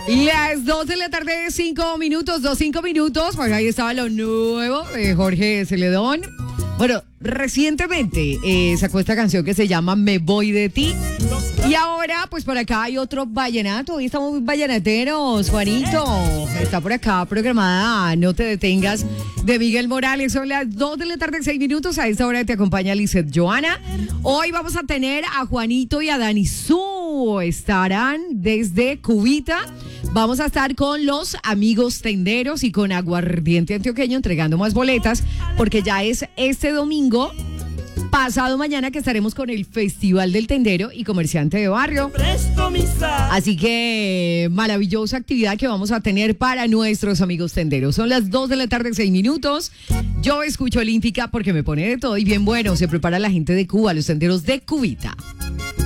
Las 2 de la tarde, 5 minutos, 5 minutos. Pues ahí estaba lo nuevo de Jorge Celedón. Bueno, recientemente sacó esta canción que se llama Me Voy de Ti. Y ahora, pues por acá hay otro vallenato. Hoy estamos muy vallenateros, Juanito. Está por acá programada No Te Detengas de Miguel Morales. Son las 2 de la tarde, 6 minutos. A esta hora te acompaña Lizeth Joana. Hoy vamos a tener a Juanito y a Dani Su. Estarán desde Cubita. Vamos a estar con los amigos tenderos y con Aguardiente Antioqueño entregando más boletas, porque ya es este domingo, pasado mañana, que estaremos con el Festival del Tendero y Comerciante de Barrio. Así que maravillosa actividad que vamos a tener para nuestros amigos tenderos. Son las 2 de la tarde, 6 minutos. Yo escucho Olímpica porque me pone de todo y bien bueno. Se prepara la gente de Cuba, los tenderos de Cubita.